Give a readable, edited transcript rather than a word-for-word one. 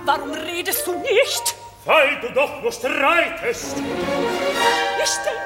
Warum redest du nicht? Weil du doch nur streitest. Ich denke